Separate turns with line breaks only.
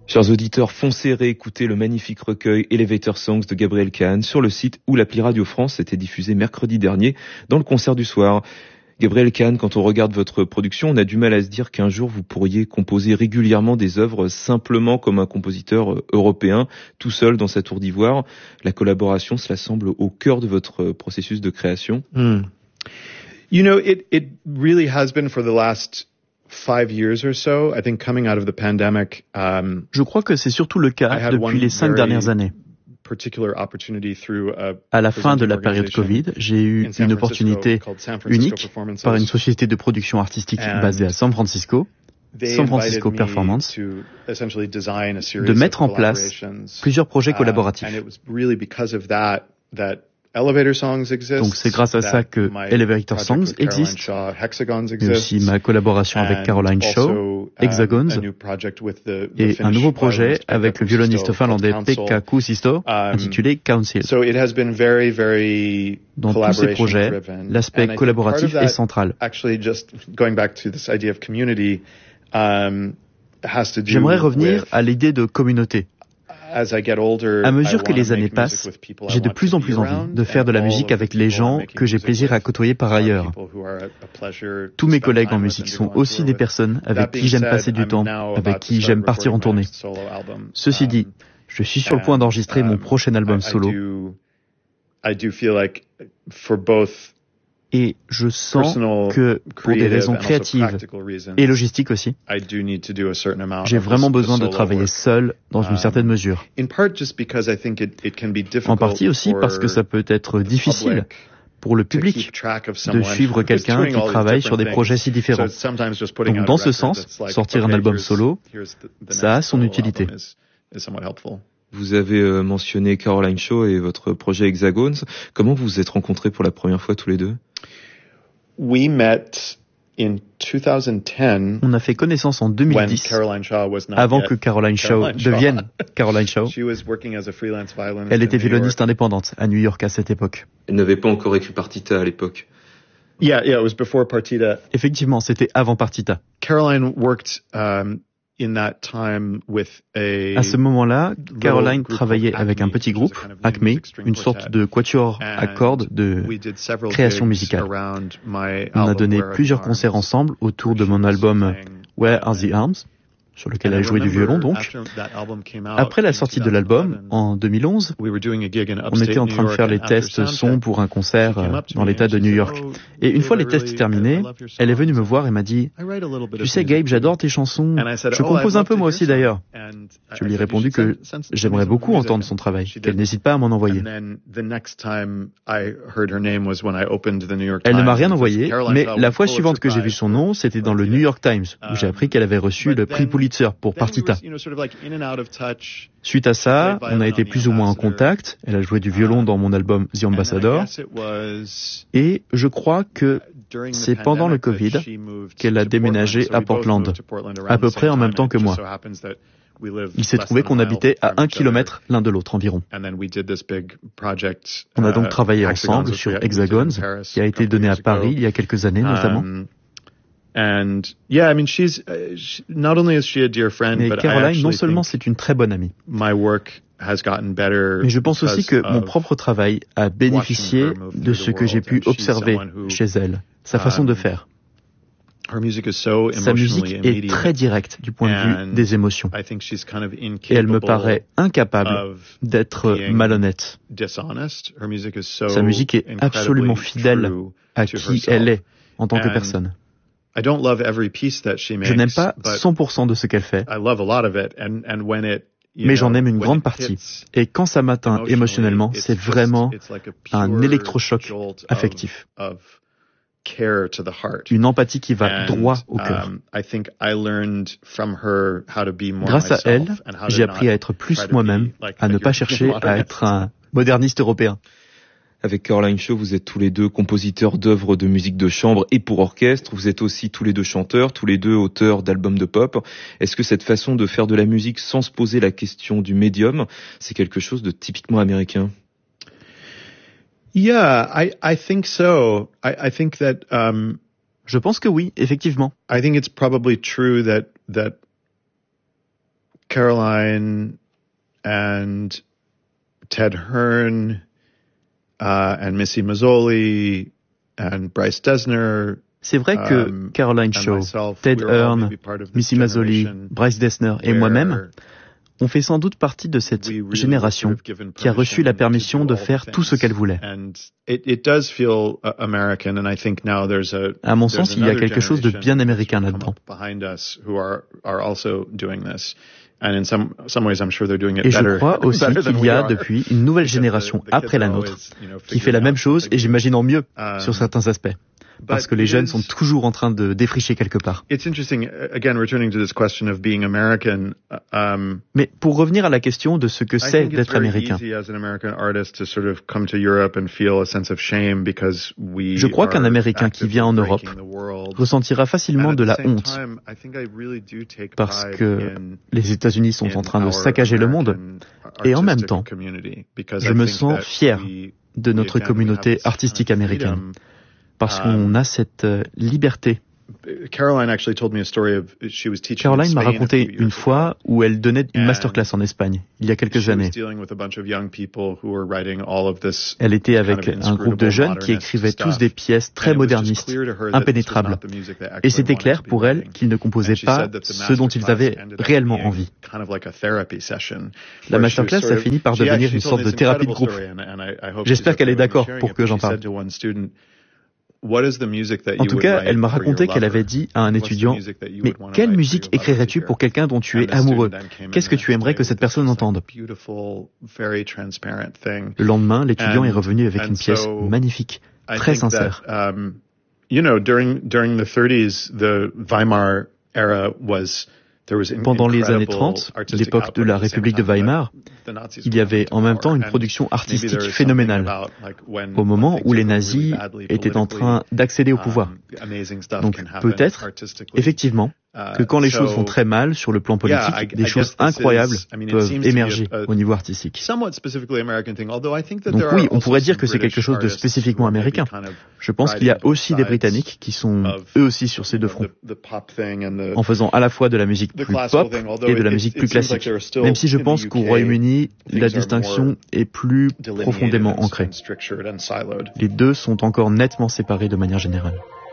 Chers auditeurs, foncez réécouter le magnifique recueil Elevator Songs de Gabriel Kahn sur le site ou l'appli Radio France. C'était diffusé mercredi dernier dans le concert du soir. Gabriel Kahn, quand on regarde votre production, on a du mal à se dire qu'un jour vous pourriez composer régulièrement des œuvres simplement comme un compositeur européen, tout seul dans sa tour d'ivoire. La collaboration, cela semble au cœur de votre processus de création.
You know, it really has been for the last 5 years or so. I think coming out of the pandemic.
Je crois que c'est surtout le cas depuis les 5 dernières années. À la fin de la période Covid, j'ai eu une opportunité unique par une société de production artistique basée à San Francisco Performance, de mettre en place plusieurs projets collaboratifs. Donc c'est grâce à ça que Elevator Songs existe, mais aussi ma collaboration avec Caroline Shaw, Hexagons, et un nouveau projet avec le violoniste finlandais Pekka Kuusisto, intitulé Council. Dans tous ces projets, l'aspect collaboratif est central. J'aimerais revenir à l'idée de communauté. À mesure que les années passent, j'ai de plus en plus envie de faire de la musique avec les gens que j'ai plaisir à côtoyer par ailleurs. Tous mes collègues en musique sont aussi des personnes avec qui j'aime passer du temps, avec qui j'aime partir en tournée. Ceci dit, je suis sur le point d'enregistrer mon prochain album solo. Et je sens que, pour des raisons créatives et logistiques aussi, j'ai vraiment besoin de travailler seul dans une certaine mesure. En partie aussi parce que ça peut être difficile pour le public de suivre quelqu'un qui travaille sur des projets si différents. Donc dans ce sens, sortir un album solo, ça a son utilité.
Vous avez mentionné Caroline Shaw et votre projet Hexagons. Comment vous vous êtes rencontrés pour la première fois tous les deux?
On
a fait connaissance en 2010, avant que Caroline Shaw devienne Caroline Shaw. Elle était violoniste indépendante à New York à cette époque.
Elle n'avait pas encore écrit Partita à l'époque.
It was before Partita.
Effectivement, c'était avant Partita.
Caroline worked à
ce moment-là, Caroline travaillait avec un petit groupe, Acme, une sorte de quatuor à cordes de création musicale. On a donné plusieurs concerts ensemble autour de mon album Where Are the Arms, sur lequel elle jouait du violon donc. Après la sortie de l'album, en 2011, on était en train de faire les tests son pour un concert dans l'état de New York. Et une fois les tests terminés, elle est venue me voir et m'a dit « Tu sais Gabe, j'adore tes chansons, je compose un peu moi aussi d'ailleurs ». Je lui ai répondu que j'aimerais beaucoup entendre son travail, qu'elle n'hésite pas à m'en envoyer. Elle ne m'a rien envoyé, mais la fois suivante que j'ai vu son nom, c'était dans le New York Times, où j'ai appris qu'elle avait reçu le prix Pulitzer pour Partita. Suite à ça, on a été plus ou moins en contact. Elle a joué du violon dans mon album The Ambassador. Et je crois que c'est pendant le Covid qu'elle a déménagé à Portland, à peu près en même temps que moi. Il s'est trouvé qu'on habitait à 1 kilomètre l'un de l'autre environ. On a donc travaillé ensemble sur Hexagons, qui a été donné à Paris il y a quelques années notamment. Mais Caroline, non seulement c'est une très bonne amie, mais je pense aussi que mon propre travail a bénéficié de ce que j'ai pu observer chez elle, sa façon de faire. Sa musique est très directe du point de vue des émotions. Et elle me paraît incapable d'être malhonnête. Sa musique est absolument fidèle à qui elle est en tant que personne. Je n'aime pas 100% de ce qu'elle fait, mais j'en aime une grande partie. Et quand ça m'atteint émotionnellement, c'est vraiment un électrochoc affectif. Une empathie qui va droit au cœur. Grâce à elle, j'ai appris à être plus moi-même, à ne pas chercher à être un moderniste européen.
Avec Caroline Shaw, vous êtes tous les deux compositeurs d'œuvres de musique de chambre et pour orchestre. Vous êtes aussi tous les deux chanteurs, tous les deux auteurs d'albums de pop. Est-ce que cette façon de faire de la musique sans se poser la question du médium, c'est quelque chose de typiquement américain?
I think so. I think that
je pense que oui, effectivement.
I think it's probably true that Caroline and Ted Hearn and Missy Mazzoli and Bryce Dessner.
C'est vrai que Caroline Shaw, Ted Hearn, Missy Mazzoli, Bryce Dessner et moi-même, on fait sans doute partie de cette génération qui a reçu la permission de faire tout ce qu'elle voulait. À mon sens, il y a quelque chose de bien américain là-dedans. Et je crois aussi qu'il y a depuis une nouvelle génération après la nôtre qui fait la même chose et j'imagine en mieux sur certains aspects. Parce que les jeunes sont toujours en train de défricher quelque part. Mais pour revenir à la question de ce que c'est d'être américain, je crois qu'un Américain qui vient en Europe ressentira facilement de la honte parce que les États-Unis sont en train de saccager le monde et en même temps, je me sens fier de notre communauté artistique américaine. Parce qu'on a cette liberté. Caroline m'a raconté une fois où elle donnait une masterclass en Espagne, il y a quelques années. Elle était avec un groupe de jeunes qui écrivaient tous des pièces très modernistes, impénétrables. Et c'était clair pour elle qu'ils ne composaient pas ce dont ils avaient réellement envie. La masterclass a fini par devenir une sorte de thérapie de groupe. J'espère qu'elle est d'accord pour que j'en parle. En tout cas, elle m'a raconté qu'elle avait dit à un étudiant « Mais quelle musique écrirais-tu pour quelqu'un dont tu es amoureux ? Qu'est-ce que tu aimerais que cette personne entende ?» Le lendemain, l'étudiant est revenu avec une pièce magnifique, très sincère. Pendant les années 30, l'époque de la République de Weimar, il y avait en même temps une production artistique phénoménale, au moment où les nazis étaient en train d'accéder au pouvoir. Donc peut-être, effectivement, que quand les choses vont très mal sur le plan politique, des choses incroyables peuvent émerger au niveau artistique. Donc oui, on pourrait dire que c'est quelque chose de spécifiquement américain. Je pense qu'il y a aussi des Britanniques qui sont eux aussi sur ces deux fronts, en faisant à la fois de la musique plus pop et de la musique plus classique. Même si je pense qu'au Royaume-Uni, la distinction est plus profondément ancrée. Les deux sont encore nettement séparés de manière générale.